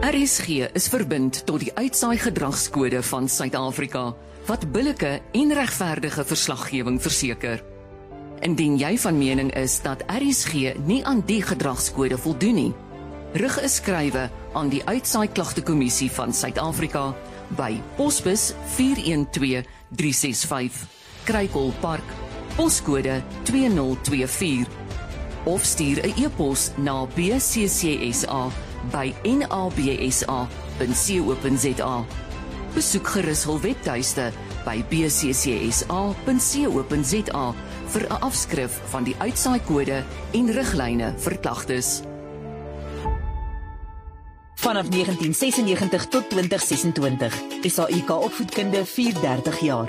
RSG is verbind tot die uitsaai gedragskode van Suid-Afrika, wat billike en regverdige verslaggewing verseker. Indien jy van mening is dat RSG nie aan die gedragskode voldoen nie, rig 'n skrywe aan die Uitsaai Klagtekommissie van Suid-Afrika by Posbus 412365, Kruikolpark, poskode 2024, of stuur 'n e-pos na bccsa@nabsa.co.za. Besoek gerus hul webtuiste by bccsa.co.za vir 'n afskrif van die uitsaaikode en riglyne vir klagtes. Vanaf 1996 tot 2026 is SAIK opvoedkunde 34 jaar.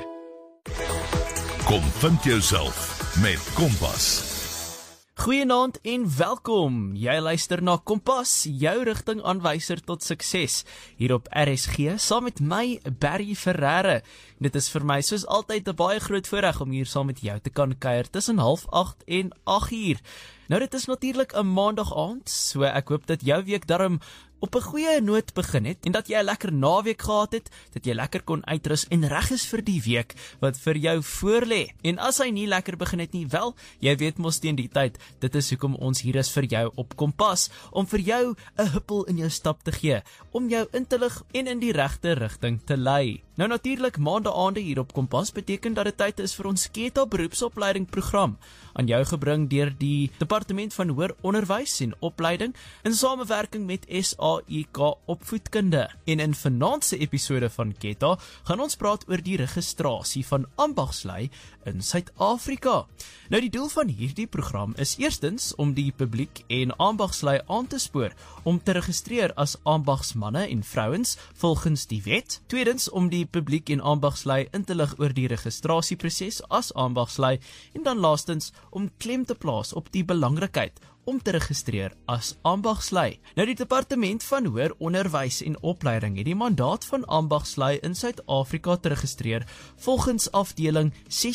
Kom vind jouself met Kompas. Goeienaand en welkom. Jy luister na Kompas, jou rigtingaanwyser tot sukses, hier op RSG, saam met my, Barry Ferreira. Dit is vir my soos altyd 'n baie groot voorreg om hier saam met jou te kan kuier tussen 7:30 en 8:00. Nou dit is natuurlik 'n maandag aand, so ek hoop dat jou week darm op 'n goeie noot begin het en dat jy 'n lekker naweek gehad het, dat jy lekker kon uitrus en reg is vir die week wat vir jou voorlê. En as hy nie lekker begin het nie, wel, jy weet mos teen die tyd, dit is hoekom ons hier is vir jou op Kompas, om vir jou 'n huppel in jou stap te gee, om jou in te lig en in die regte rigting te lei. Nou natuurlik, maandeaande hier op Kompas beteken dat dit tyd is vir ons KETA beroepsopleiding program, aan jou gebring deur die Departement van Hoër Onderwys en Opleiding in samewerking met SAIK Opvoedkunde. En in vanaand se episode van KETA gaan ons praat oor die registrasie van ambagslui in Suid-Afrika. Nou die doel van hierdie program is eerstens om die publiek en ambagslui aan te spoor om te registreer as ambagsmanne en vrouens volgens die wet. Tweedens om die publiek en ambagslui in te lig oor die registrasieproses as ambagslui en dan laastens om klem te plaas op die belangrikheid om te registreer as ambagslui. Nou die Departement van Hoër Onderwys en Opleiding het die mandaat van ambagslui in Suid-Afrika te registreer volgens afdeling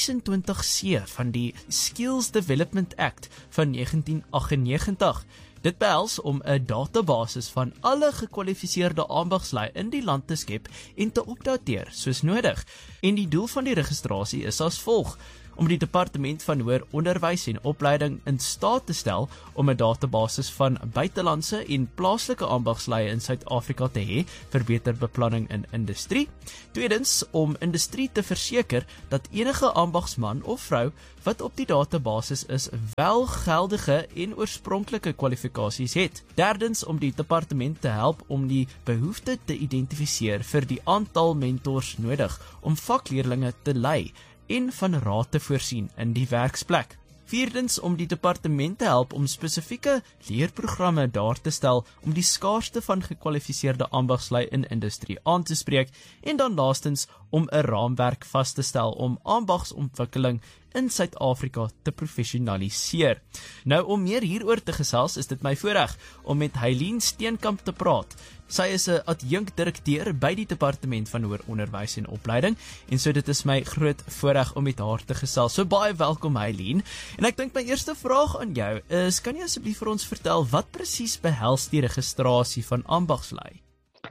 26C van die Skills Development Act van 1998. Dit behels om 'n databasis van alle gekwalifiseerde ambagslui in die land te skep en te opdateer soos nodig. En die doel van die registrasie is as volg: om die Departement van Hoër Onderwys en Opleiding in staat te stel om 'n databasis van buitelandse en plaaslike ambagslui in Suid-Afrika te hê vir beter beplanning in industrie. Tweedens, om industrie te verseker dat enige ambagsman of vrou wat op die databasis is, wel geldige en oorspronklike kwalifikasies het. Derdens, om die departement te help om die behoefte te identifiseer vir die aantal mentors nodig om vakleerlinge te lei en van raad te voorsien in die werksplek. Vierdens, om die departement te help om spesifieke leerprogramme daar te stel om die skaarsste van gekwalifiseerde ambagslui in industrie aan te spreek en dan laastens om 'n raamwerk vas te stel om ambagsontwikkeling in Suid-Afrika te professionaliseer. Nou om meer hieroor te gesels, is dit my voorreg om met Heileen Steenkamp te praat. Sy is 'n adjunkdirekteur by die Departement van Hoër Onderwys en Opleiding en so dit is my groot voorreg om met haar te gesels. So baie welkom Heileen. En ek dink my eerste vraag aan jou is, kan jy asseblief vir ons vertel wat presies behels die registrasie van ambagslui?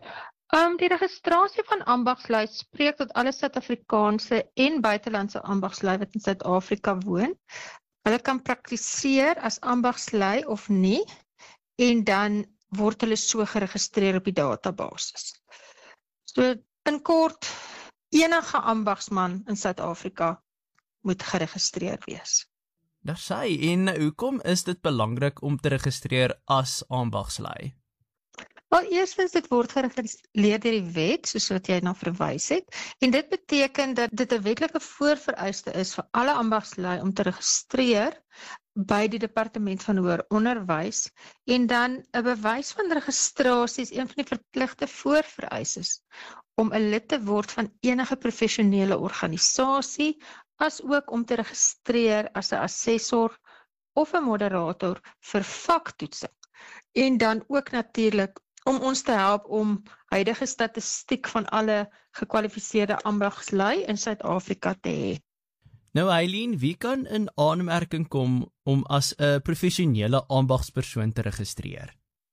Die registrasie van ambagslui spreek tot alle Suid-Afrikaanse en buitelandse ambagslui wat in Suid-Afrika woon. Hulle kan praktiseer as ambagslui of nie, en dan word hulle so geregistreer op die databasis. So in kort, enige ambagsman in Suid-Afrika moet geregistreer wees. Daar sê, en hoekom is dit belangrik om te registreer as ambagslui? Wel, eerstens, dit word gereguleer deur die wet, soos wat jy na verwys het, en dit beteken dat dit 'n wetlike voorvereiste is vir alle ambagslui om te registreer by die Departement van Hoër Onderwys, en dan 'n bewys van registrasie is een van die verpligte voorvereistes om 'n lid te word van enige professionele organisasie, as ook om te registreer as 'n assessor of 'n moderator vir vaktoetsing. En dan ook natuurlik om ons te help om huidige statistiek van alle gekwalifiseerde ambagslui in Suid-Afrika te hê. Nou Heileen, wie kan in aanmerking kom om as 'n professionele ambagspersoon te registreer?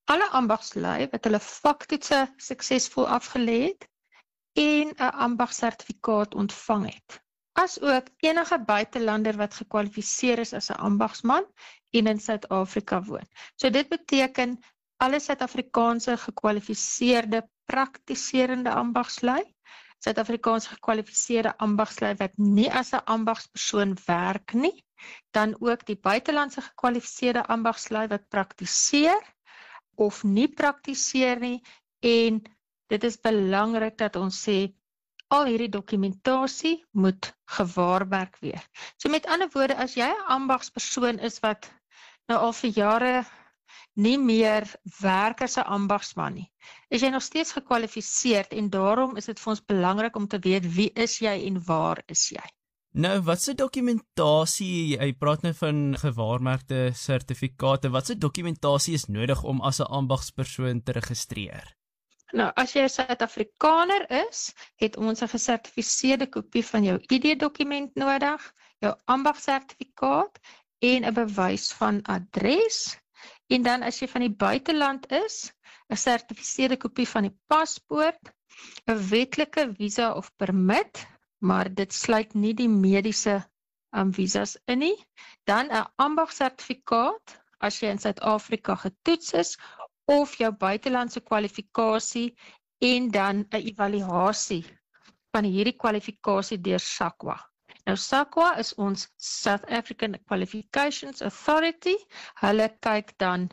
alle ambagslui wat hulle vaktoetse suksesvol afgelê het en 'n ambagsertifikaat ontvang het. Asook enige buitelander wat gekwalifiseer is as 'n ambagsman en in Suid-Afrika woon. So dit beteken alle Suid-Afrikaanse gekwalifiseerde praktiserende ambagslui, Suid-Afrikaanse gekwalifiseerde ambagslui wat nie as 'n ambagspersoon werk nie, dan ook die buitelandse gekwalifiseerde ambagslui wat praktiseer of nie praktiseer nie, en dit is belangrik dat ons sê al hierdie dokumentasie moet gewaarmerk wees. So met ander woorde, as jy 'n ambagspersoon is wat nou al vir jare nie meer werk as 'n ambagsman nie, is jy nog steeds gekwalifiseerd en daarom is dit vir ons belangrik om te weet wie is jy en waar is jy. Nou, wat se dokumentasie, jy praat nou van gewaarmerkte sertifikate, wat se dokumentasie is nodig om as 'n ambagspersoon te registreer? Nou, as jy 'n Suid-Afrikaner is, het ons 'n gesertifiseerde kopie van jou ID-dokument nodig, jou ambagsertifikaat en 'n bewys van adres. En dan as jy van die buiteland is, 'n sertifiseerde kopie van die paspoort, 'n wetlike visa of permit, maar dit sluit nie die mediese visas in nie. Dan 'n ambagsertifikaat as jy in Suid-Afrika getoets is, of jou buitelandse kwalifikasie en dan 'n evaluasie van hierdie kwalifikasie deur SAQA. Nou SAQA is ons South African Qualifications Authority. Hulle kyk dan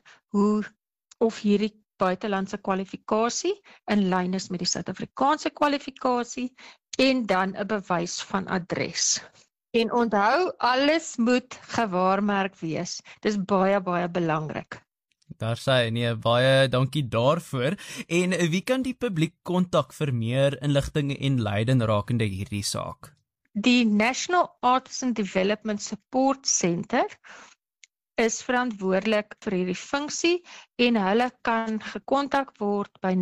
of hierdie buitelandse kwalifikasie in lyn is met die Suid-Afrikaanse kwalifikasie en dan 'n bewys van adres. En onthou, alles moet gewaarmerk wees. Dis baie, baie belangrik. Daar sê nee, baie dankie daarvoor. En wie kan die publiek kontak vir meer inligting en leiding rakende hierdie saak? Die National Artisan Development Support Center is verantwoordelik vir hierdie funksie en hulle kan gekontak word by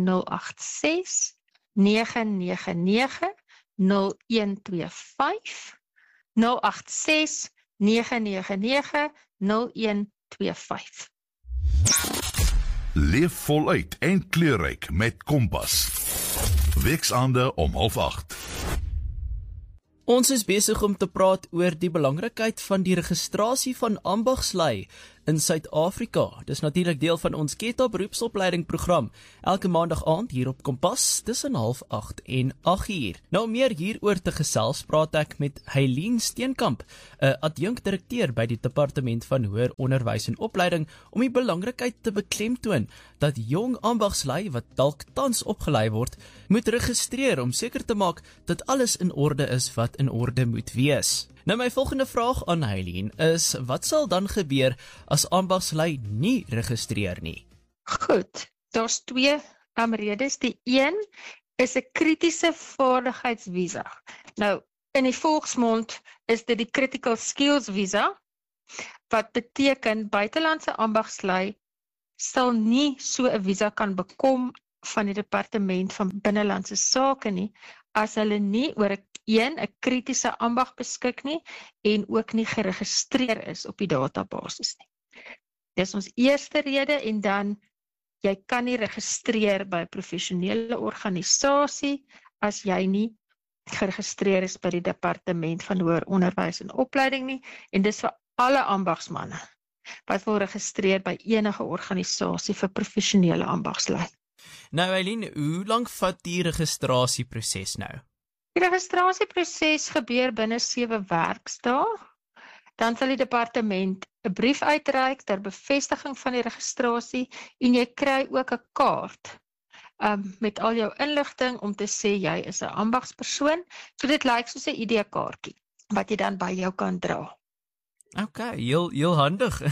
086 999 0125 086 999 0125. Leef voluit en kleurryk met Kompas. Weksaande om 7:30. Ons is besig om te praat oor die belangrikheid van die registrasie van ambagslui in Suid-Afrika. Dis natuurlik deel van ons KETA beroepsopleiding program. Elke maandag aand hier op Kompas tussen 7:30 en 8:00. Nou om meer hieroor te gesels, praat ek met Heileen Steenkamp, 'n adjunkdirekteur by die Departement van Hoër Onderwys en Opleiding, om die belangrikheid te beklemtoon dat jong ambagslui wat dalk tans opgelei word, moet registreer om seker te maak dat alles in orde is wat in orde moet wees. Nou my volgende vraag aan Heileen is, wat sal dan gebeur as ambagslui nie registreer nie? Goed, daar's twee redes. Die een is 'n kritiese vaardigheidsvisa. Nou, in die volksmond is dit die Critical Skills Visa, wat beteken buitelandse ambagslui sal nie so 'n visa kan bekom van die Departement van Binnelandse Sake nie, as hulle nie oor 'n kritiese ambag beskik nie en ook nie geregistreer is op die databasis nie. Dis ons eerste rede, en dan jy kan nie registreer by 'n professionele organisasie as jy nie geregistreer is by die Departement van Hoër Onderwys en Opleiding nie, en dis vir alle ambagsmanne wat wil registreer by enige organisasie vir professionele ambagslui. Nou Heileen, hoe lank vat die registrasieproses nou? Die registrasieproses gebeur binne 7 werksdae. Dan sal die departement 'n brief uitreik ter bevestiging van die registrasie en jy kry ook 'n kaart met al jou inligting om te sê jy is 'n ambagspersoon. So dit lyk soos 'n ID-kaartjie wat jy dan by jou kan dra. Okay, heel handig.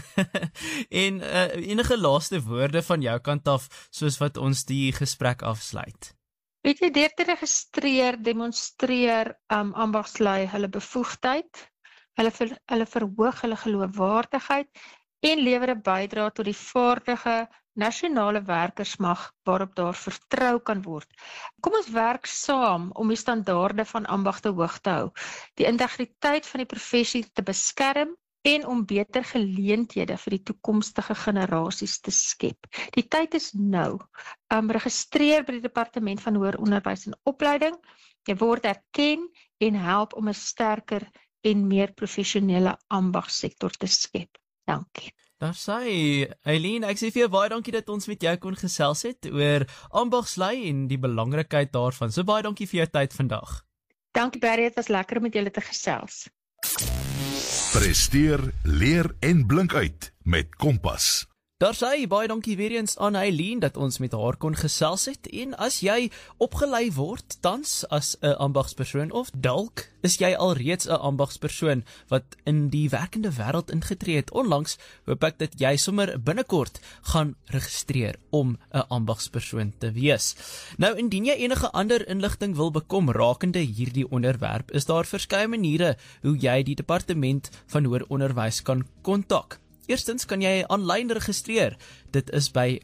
En enige laaste woorde van jou kant af, soos wat ons die gesprek afsluit? Weet jy, deur te registreer, demonstreer ambagslui hulle bevoegdheid, hulle verhoog hulle geloofwaardigheid en lewer 'n bydrae tot die vaardige nasionale werkersmag waarop daar vertrou kan word. Kom ons werk saam om die standaarde van ambagte hoog te hou, die integriteit van die professie te beskerm en om beter geleenthede vir die toekomstige generasies te skep. Die tyd is nou. Registreer by die Departement van Hoër Onderwys en Opleiding. Jy word erken en help om 'n sterker en meer professionele ambagssektor te skep. Dankie. Daar sê, Eileen, ek sê vir jou baie dankie dat ons met jou kon gesels het oor ambagslei en die belangrikheid daarvan. So baie dankie vir jou tyd vandag. Dankie Barry, dit was lekker om met julle te gesels. Presteer, leer en blink uit met Kompas. Daar sê, baie dankie weer eens aan Eileen dat ons met haar kon gesels het. En as jy opgelei word tans as 'n ambagspersoon of dalk is jy alreeds 'n ambagspersoon wat in die werkende wêreld ingetree het onlangs, hoop ek dat jy sommer binnekort gaan registreer om 'n ambagspersoon te wees. Nou, indien jy enige ander inligting wil bekom rakende hierdie onderwerp, is daar verskeie maniere hoe jy die Departement van Hoër Onderwys kan kontak. Eerstens kan jy aanlyn registreer. Dit is by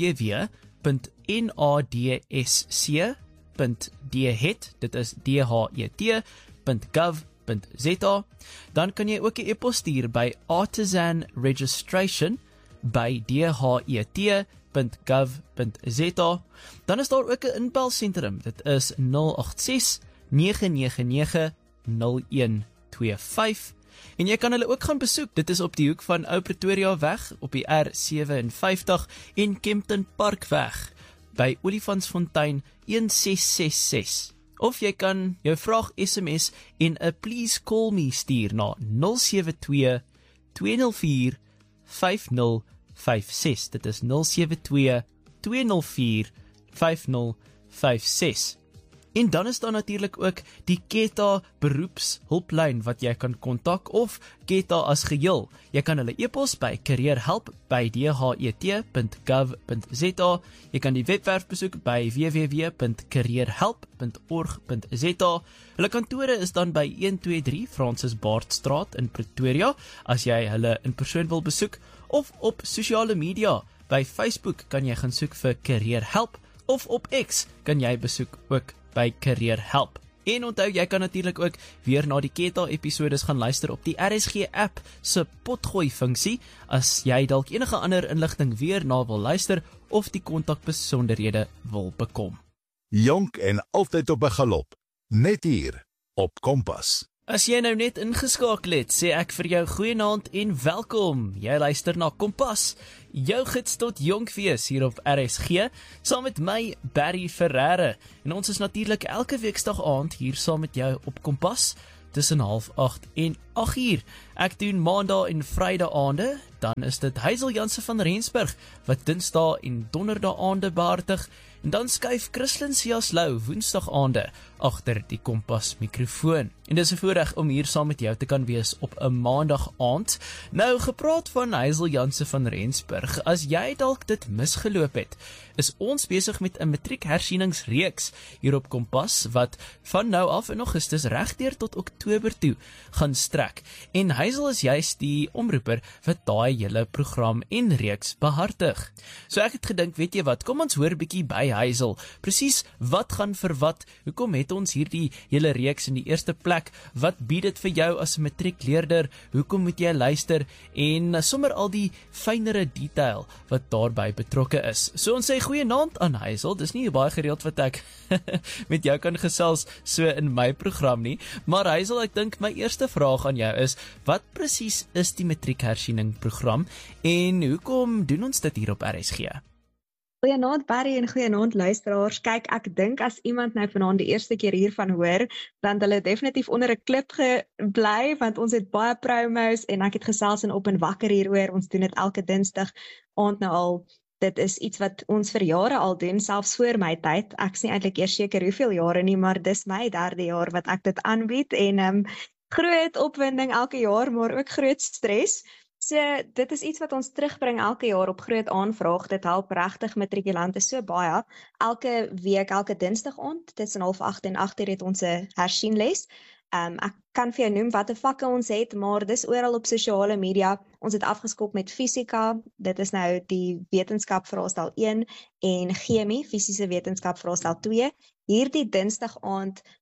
www.nadsc.dhet, dit is dhet.gov.za. Dan kan jy ook 'n e-pos stuur by artisanregistration@dhet.gov.za. Dan is daar ook 'n inbelsentrum. Dit is 086 999 0125. En jy kan hulle ook gaan besoek. Dit is op die hoek van Ou Pretoria weg op die R57 en Kempton Parkweg by Olifantsfontein 1666. Of jy kan jou vraag SMS en 'n please call me stuur na 072 204 5056. Dit is 072 204 5056. En dan is daar natuurlik ook die KETA beroepshulplyn wat jy kan kontak of KETA as geheel. Jy kan hulle e-pos by careerhelp@dhet.gov.za. Jy kan die webwerf besoek by www.careerhelp.org.za. Hulle kantore is dan by 123 Francis Baardstraat in Pretoria as jy hulle in persoon wil besoek, of op sosiale media. By Facebook kan jy gaan soek vir Careerhelp, of op X kan jy besoek ook by Careerhelp. En onthou, jy kan natuurlik ook weer na die KETA episodes gaan luister op die RSG app se potgooi funksie, as jy dalk enige ander inligting weer na wil luister of die kontakbesonderhede wil bekom. Jonk en altyd op 'n galop. Net hier op Kompas. As jy nou net ingeskakel het, sê ek vir jou goeienaand en welkom. Jy luister na Kompas, jou gids tot jonkfees hier op RSG, saam met my, Barry Ferreira. En ons is natuurlik elke weeksdag aand hier saam met jou op Kompas, tussen 7:30 en 8:00. Ek doen maandag en vrydag aande, dan is dit Hazel Jansen van Rensburg, wat dinsdae en donderdae aande behartig, en dan skuif Christlyn Siaslou woensdag aande agter die Kompas mikrofoon. En dis 'n voorreg om hier saam met jou te kan wees op 'n maandag aand. Nou, gepraat van Hazel Jansen van Rensburg, as jy dalk dit misgeloop het, is ons besig met 'n matriekhersieningsreeks hier op Kompas, wat van nou af in Augustus regdeur tot Oktober toe gaan strek. En Hazel is juist die omroeper wat daai hele program en reeks behartig. So ek het gedink, weet jy wat, kom ons hoor bietjie by Hazel. Presies wat gaan vir wat, hoekom het ons hierdie hele reeks in die eerste plek, wat bied dit vir jou as 'n matriekleerder, hoekom moet jy luister, en sommer al die fynere detail wat daarbey betrokke is. So ons sê goeienaand aan Hazel, dis nie baie gereeld wat ek met jou kan gesels so in my program nie, maar Hazel, ek dink my eerste vraag aan jou is, wat presies is die matriekhersiening program, en hoekom doen ons dit hier op RSG? Goeienaand Barry en goeienaand luisteraars. Kyk, ek dink as iemand nou vanaand die eerste keer hiervan hoor, dan hulle definitief onder 'n klip gebly, want ons het baie promos en ek het gesels en op en wakker hieroor. Ons doen dit elke Dinsdag aand nou al. Dit is iets wat ons vir jare al doen, selfs voor my tyd. Ek is nie eintlik eers seker hoeveel jare nie, maar dis my 3de jaar wat ek dit aanbied, en groot opwinding elke jaar, maar ook groot stres. So, dit is iets wat ons terugbring elke jaar op groot aanvraag. Dit help regtig matrikulante so baie. Elke week, elke Dinsdag aand, tussen 7:30 en 8:00 het ons 'n hersienles. Ek kan vir jou noem watter vakke ons het, maar dis oral op sosiale media. Ons het afgeskop met fisika, dit is nou die wetenskap vraestel 1, en chemie, fisiese wetenskap vraestel 2. Hierdie Dinsdag aand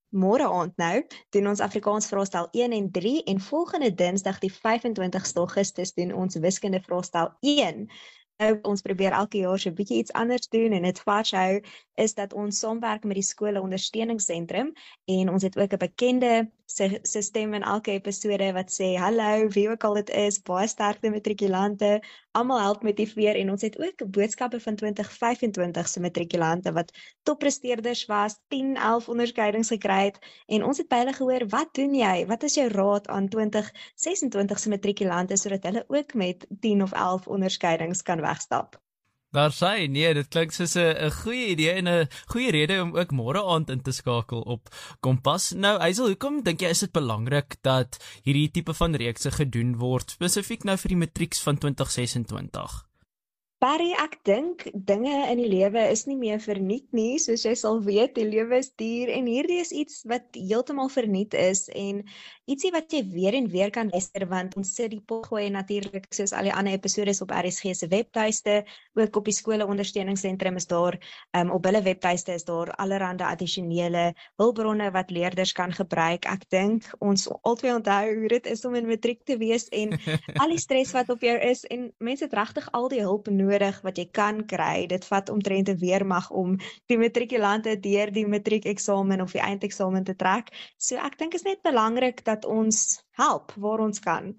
môre aand nou, doen ons Afrikaans vraestel 1 en 3 en volgende Dinsdag die 25ste Augustus doen ons wiskunde vraestel 1. Ons probeer elke jaar so 'n bietjie iets anders doen en dit vashou is dat ons saamwerk met die skole ondersteuningssentrum en ons het ook 'n bekende se stem in elke episode wat sê hallo, wie ook al dit is, baie sterkte matrikulante, almal help motiveer en ons het ook boodskappe van 2025 se matrikulante wat toppresteerders was, 10, 11 onderskeidings gekry het en ons het by hulle gehoor, wat doen jy? Wat is jou raad aan 2026 se matrikulante sodat hulle ook met 10 of 11 onderskeidings kan wegstap? Daar sê, nee, dit klink soos 'n goeie idee en 'n goeie rede om ook môre aand in te skakel op Kompas. Nou, Hazel, hoekom dink jy is dit belangrik dat hierdie tipe van reekse gedoen word, spesifiek nou vir die matrieks van 2026? Barry, ek dink dinge in die lewe is nie meer verniet nie, soos jy sal weet, die lewe is duur en hierdie is iets wat heeltemal verniet is en ietsie wat jy weer en weer kan luister want ons sit die potgooi natuurlik soos al die ander episodes op RSG se webtuiste, ook op die skole ondersteuningssentrum is daar, op hulle webtuiste is daar allerhande addisionele hulpbronne wat leerders kan gebruik. Ek dink ons altyd onthou hoe dit is om in matriek te wees en al die stres wat op jou is en mense het regtig al die hulp nodig wat jy kan kry. Dit vat omtrent 'n weermag om die matrikulante deur die matriekeksamen of die eindeksamen te trek. So ek dink is net belangrik dat ons help waar ons kan.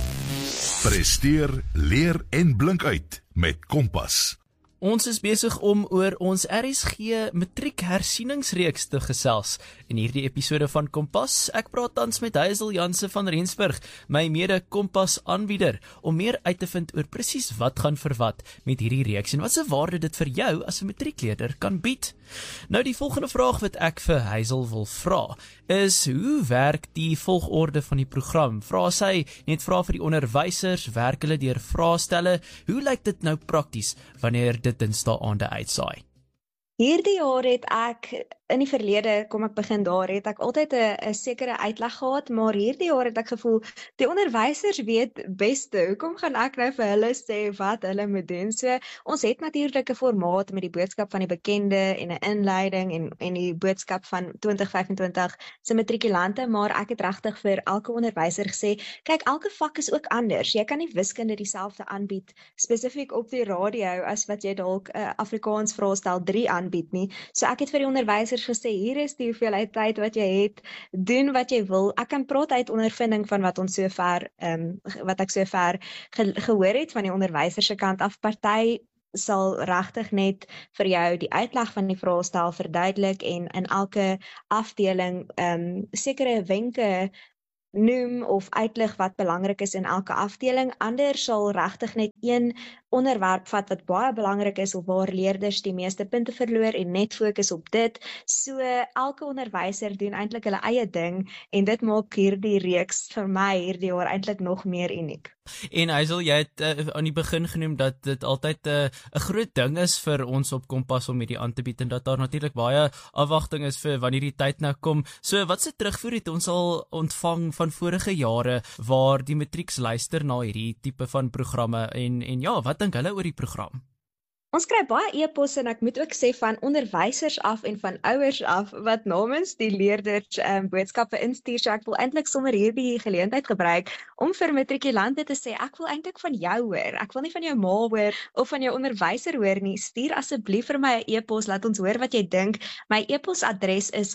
Presteer, leer en blink uit met Kompas. Ons is besig om oor ons RSG matriek hersieningsreeks te gesels. In hierdie episode van Kompas, ek praat tans met Hazel Janse van Rensburg, my mede Kompas aanbieder, om meer uit te vind oor presies wat gaan vir wat met hierdie reeks en wat se waarde dit vir jou as 'n matriekleerder kan bied. Nou die volgende vraag wat ek vir Hazel wil vra, is hoe werk die volgorde van die program? Vra sy net vra vir die onderwysers, werk hulle deur vraestelle? Hoe lyk dit nou prakties wanneer dit Dinsdae-aande uitsaai? Hierdie jaar het ek, in die verlede, kom ek begin daar, het ek altyd 'n sekere uitleg gehad, maar hierdie jaar het ek gevoel, die onderwysers weet beste, hoekom gaan ek nou vir hulle sê wat hulle moet doen? So, ons het natuurlik 'n formaat met die boodskap van die bekende en 'n inleiding en die boodskap van 2025 se matrikulante, maar ek het regtig vir elke onderwyser gesê, kyk, elke vak is ook anders. Jy kan nie wiskunde dieselfde aanbied, spesifiek op die radio, as wat jy dalk Afrikaans vraestel 3 aanbied nie. So ek het vir die onderwysers gesê, hier is die hoeveelheid tyd wat jy het, doen wat jy wil. Ek kan praat uit ondervinding van wat ons sover, wat ek sover gehoor het van die onderwysers se kant af. Party sal regtig net vir jou die uitleg van die vraestel verduidelik en in elke afdeling sekere wenke noem of uitlig wat belangrik is in elke afdeling. Ander sal regtig net een onderwerp vat wat baie belangrik is of waar leerders die meeste punte verloor en net fokus op dit. So elke onderwyser doen eintlik hulle eie ding en dit maak hierdie reeks vir my hierdie jaar eintlik nog meer uniek. En Hazel, jy het aan die begin genoem dat dit altyd 'n groot ding is vir ons op Kompas om hierdie aan te bied en dat daar natuurlik baie afwagting is vir wanneer die tyd nou kom. So wat se terugvoer het ons al ontvang van vorige jare waar die matrieks luister na hierdie tipe van programme en ja, wat dink hulle oor die program? Ons kry baie e-posse en ek moet ook sê van onderwysers af en van ouers af wat namens die leerders boodskappe instuur. So ek wil eintlik sommer hierdie geleentheid gebruik om vir matrikulante te sê, ek wil eintlik van jou hoor. Ek wil nie van jou ma hoor of van jou onderwyser hoor nie. Stuur asseblief vir my 'n e-pos, laat ons hoor wat jy dink. My e-posadres is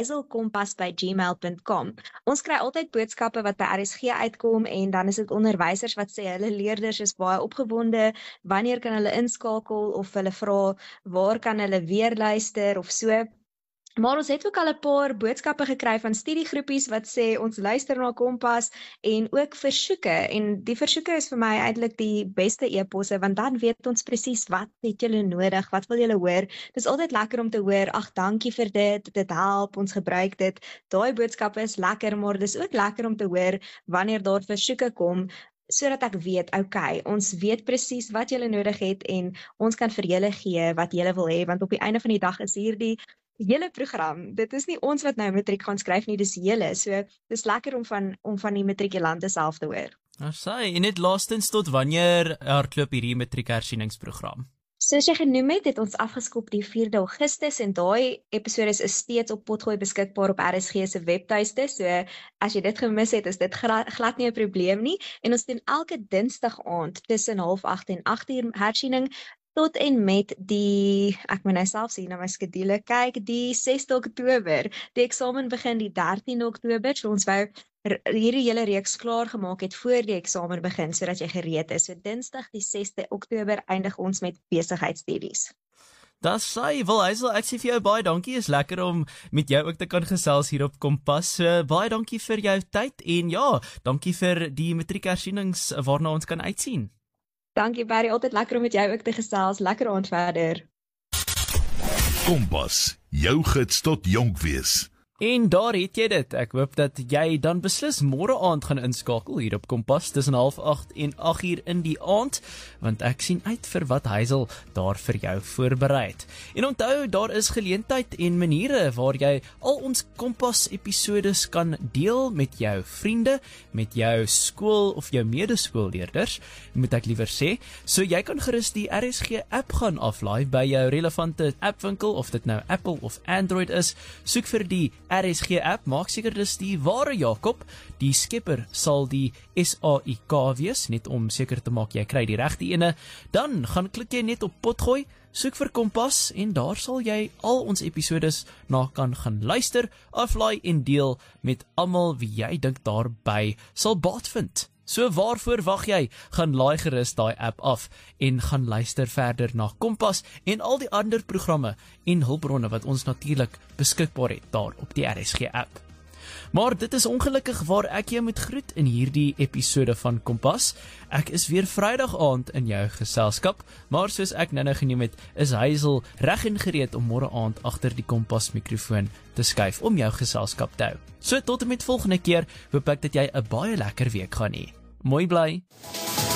hazelkompas@gmail.com. Ons kry altyd boodskappe wat by RSG uitkom en dan is dit onderwysers wat sê hulle leerders is baie opgewonde, wanneer kan hulle inskakel of hulle vra waar kan hulle weer luister of so. Maar ons het ook al 'n paar boodskappe gekry van studiegroepies wat sê ons luister na Kompas en ook versoeke en die versoeke is vir my eintlik die beste e-posse want dan weet ons presies wat het julle nodig, wat wil julle hoor. Dis altyd lekker om te hoor, ag dankie vir dit help, ons gebruik dit. Daai boodskappe is lekker, maar dis ook lekker om te hoor wanneer daar versoeke kom, sodat ek weet, okay, ons weet presies wat julle nodig het en ons kan vir julle gee wat julle wil hê, want op die einde van die dag is hierdie hele program, dit is nie ons wat nou matriek gaan skryf nie, dis julle, so dis lekker om van die matrikulante self te hoor. En net laastens, tot wanneer hardloop hierdie matriek hersieningsprogram? Soos jy genoem het ons afgeskop die 4de Augustus en daai episodes is steeds op Potgooi beskikbaar op RSG se webtuiste. So as jy dit gemis het, is dit glad nie 'n probleem nie. En ons doen elke Dinsdag aand tussen 7:30 en 8:00 hersiening tot en met die, ek moet nou self sien na my skedule kyk, die 6de Oktober. Die eksamen begin die 13de Oktober, so ons wou hierdie hele reeks klaar gemaak het voor die eksamen begin, sodat jy gereed is. So Dinsdag die 6de Oktober eindig ons met besigheidsstudies. Das sy, wel Hazel, ek sê vir jou baie dankie, is lekker om met jou ook te kan gesels hier op Kompas. Baie dankie vir jou tyd en ja, dankie vir die matriekhersienings waarna ons kan uitsien. Dankie Barry, altyd lekker om met jou ook te gesels, lekker aand verder. Kompas, jou gids tot jonk wees. En daar het jy dit. Ek hoop dat jy dan beslis môre aand gaan inskakel hier op Kompas tussen 7:30 en 8:00 in die aand, want ek sien uit vir wat Hazel daar vir jou voorberei het. En onthou, daar is geleentheid en maniere waar jy al ons Kompas episodes kan deel met jou vriende, met jou skool of jou medeskoolleerders, moet ek liewer sê. So jy kan gerus die RSG app gaan aflaai by jou relevante appwinkel, of dit nou Apple of Android is. Soek vir die RSG app, maak seker dis die ware Jakob, die skepper sal die SAIK wees, net om seker te maak jy kry die regte ene. Dan gaan klik jy net op Potgooi, soek vir Kompas en daar sal jy al ons episodes na kan gaan luister, aflaai en deel met almal wie jy dink daarby sal baat vind. So waarvoor wag jy? Gaan laai gerus daai app af en gaan luister verder na Kompas en al die ander programme en hulpbronne wat ons natuurlik beskikbaar het daar op die RSG app. Maar dit is ongelukkig waar ek jou moet groet in hierdie episode van Kompas. Ek is weer Vrydag aand in jou geselskap, maar soos ek nou genoem het, is Hazel reg en gereed om môre aand agter die Kompas mikrofoon te skuif om jou geselskap te hou. So tot en met volgende keer, hoop ek dat jy 'n baie lekker week gaan hê. Mooi bly.